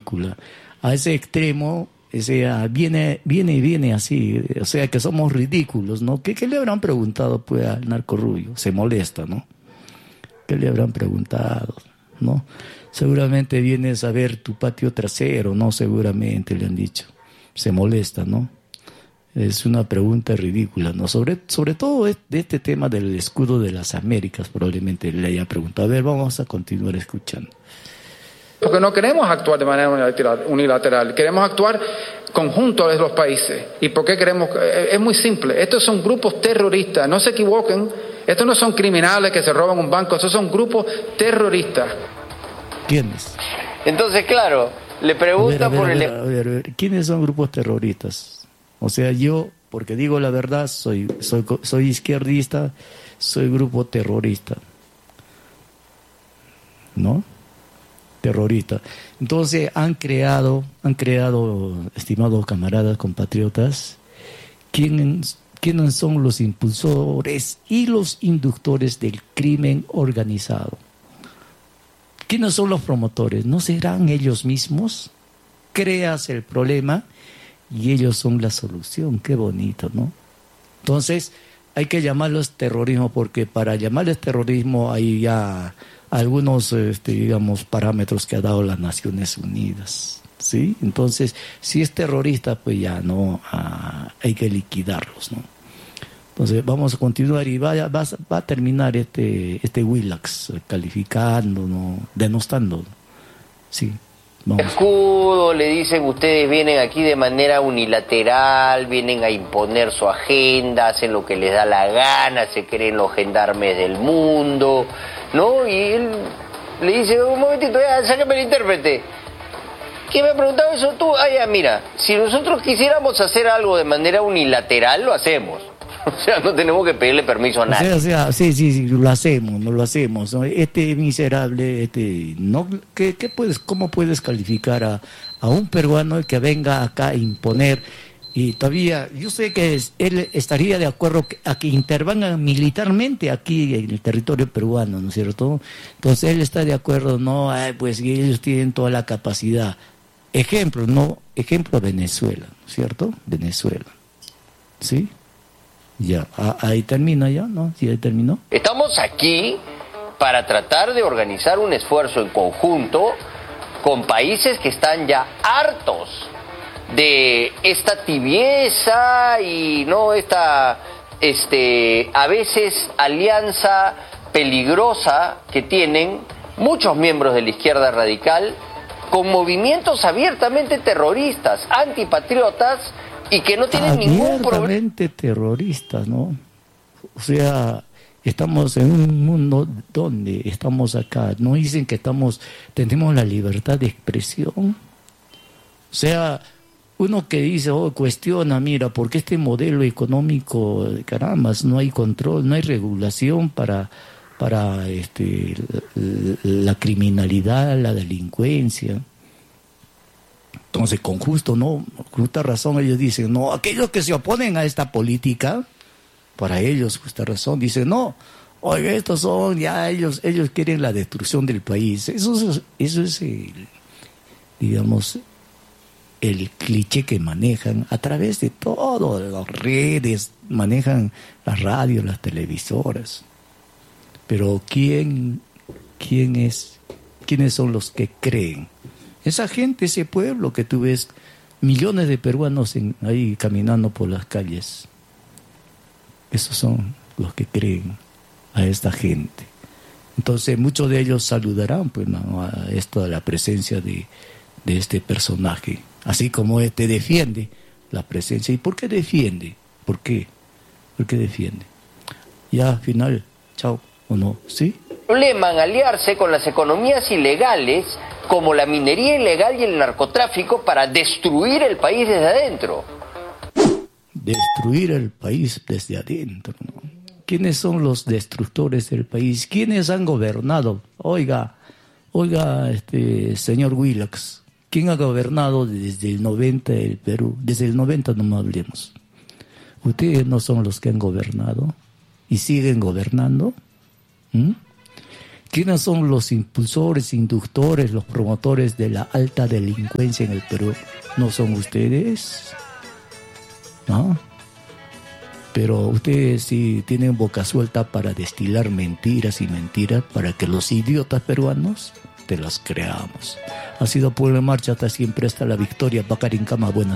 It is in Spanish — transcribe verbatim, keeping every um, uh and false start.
ridícula. A ese extremo, ese, uh, viene, viene y viene así, o sea que somos ridículos, ¿no? ¿Qué, qué le habrán preguntado pues al narcorrubio? Se molesta, ¿no? ¿Qué le habrán preguntado? ¿No? Seguramente vienes a ver tu patio trasero, ¿no? Seguramente le han dicho. Se molesta, ¿no? Es una pregunta ridícula, ¿no? Sobre, sobre todo de este tema del escudo de las Américas, probablemente le haya preguntado. A ver, vamos a continuar escuchando. Porque no queremos actuar de manera unilateral, unilateral. Queremos actuar conjunto de los países. ¿Y por qué queremos? Es muy simple. Estos son grupos terroristas, no se equivoquen. Estos no son criminales que se roban un banco, estos son grupos terroristas. ¿Quiénes? Entonces, claro, le pregunta a ver, a ver, por a el... ver, a ver, a ver, ¿quiénes son grupos terroristas? O sea, yo, porque digo la verdad, soy, soy, soy izquierdista, soy grupo terrorista. ¿No? Terrorista. Entonces han creado, han creado, estimados camaradas, compatriotas, ¿quiénes, quiénes son los impulsores y los inductores del crimen organizado? ¿Quiénes son los promotores? ¿No serán ellos mismos? Creas el problema y ellos son la solución. Qué bonito, ¿no? Entonces hay que llamarlos terrorismo, porque para llamarles terrorismo hay ya algunos, este, digamos, parámetros que ha dado las Naciones Unidas, ¿sí? Entonces, si es terrorista, pues ya no, ah, hay que liquidarlos, ¿no? Entonces, vamos a continuar y va, va, va a terminar este, este Willax calificando, ¿no? Denostando, sí. Vamos. Escudo, le dicen, ustedes vienen aquí de manera unilateral, vienen a imponer su agenda, hacen lo que les da la gana, se creen los gendarmes del mundo, ¿no? Y él le dice, un momentito, ya, sácame el intérprete. ¿Quién me ha preguntado eso? Tú, ah, ya, mira, si nosotros quisiéramos hacer algo de manera unilateral, lo hacemos. O sea, no tenemos que pedirle permiso a nadie. O sea, o sea, sí, sí, sí, lo hacemos, no lo hacemos, ¿no? Este miserable, este, no, ¿qué, qué puedes, cómo puedes calificar a, a un peruano que venga acá a imponer? Y todavía, yo sé que es, él estaría de acuerdo a que intervengan militarmente aquí en el territorio peruano, ¿no es cierto? Entonces él está de acuerdo, no, ay, pues ellos tienen toda la capacidad. Ejemplo, no, ejemplo Venezuela, ¿no es cierto? Venezuela, ¿sí? Ya, ahí termina ya, ¿no? Sí, ahí terminó. Estamos aquí para tratar de organizar un esfuerzo en conjunto con países que están ya hartos de esta tibieza y no esta, este, a veces alianza peligrosa que tienen muchos miembros de la izquierda radical con movimientos abiertamente terroristas, antipatriotas, y que no tienen ningún problema. Abiertamente terroristas, ¿no? O sea, estamos en un mundo donde estamos acá. No dicen que estamos, tenemos la libertad de expresión. O sea, uno que dice, oh, cuestiona, mira, porque este modelo económico, caramba, no hay control, no hay regulación para, para este, la criminalidad, la delincuencia. Entonces, con justo, ¿no? Con justa razón ellos dicen, no, aquellos que se oponen a esta política, para ellos, justa razón, dicen, no, oiga, estos son, ya ellos ellos quieren la destrucción del país. Eso es, eso es el, digamos, el cliché que manejan a través de todo, las redes, manejan las radios, las televisoras. Pero ¿quién, quién es, quiénes son los que creen? Esa gente, ese pueblo que tú ves, millones de peruanos en, ahí caminando por las calles. Esos son los que creen a esta gente. Entonces muchos de ellos saludarán pues, ¿no? a esto, a la presencia de, de este personaje. Así como este defiende la presencia. ¿Y por qué defiende? ¿Por qué? ¿Por qué defiende? Ya, al final, chao, ¿o no? ¿Sí? Problema en aliarse con las economías ilegales como la minería ilegal y el narcotráfico para destruir el país desde adentro. Destruir el país desde adentro, ¿no? ¿Quiénes son los destructores del país? ¿Quiénes han gobernado? Oiga, oiga, este señor Willax, ¿quién ha gobernado desde el noventa el Perú? Desde el noventa no me hablemos. ¿Ustedes no son los que han gobernado y siguen gobernando? ¿Mm? ¿Quiénes son los impulsores, inductores, los promotores de la alta delincuencia en el Perú? ¿No son ustedes? ¿No? Pero ustedes sí tienen boca suelta para destilar mentiras y mentiras para que los idiotas peruanos te las creamos. Ha sido Pueblo en Marcha hasta siempre, hasta la victoria. Bacarincama, buenas